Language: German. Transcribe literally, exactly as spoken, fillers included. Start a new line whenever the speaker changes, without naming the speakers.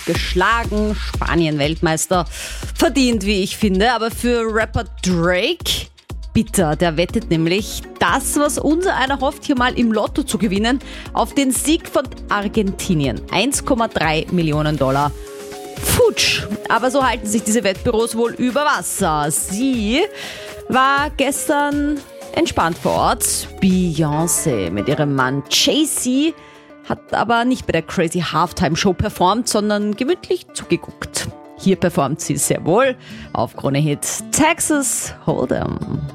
geschlagen, Spanien Weltmeister. Verdient, wie ich finde, aber für Rapper Drake bitter. Der wettet nämlich das, was unser einer hofft, hier mal im Lotto zu gewinnen, auf den Sieg von Argentinien. eins Komma drei Millionen Dollar. Futsch. Aber so halten sich diese Wettbüros wohl über Wasser. Sie war gestern entspannt vor Ort. Beyoncé mit ihrem Mann Jay-Z hat aber nicht bei der Crazy Halftime Show performt, sondern gemütlich zugeguckt. Hier performt sie sehr wohl auf Krone Hit Texas Hold'em.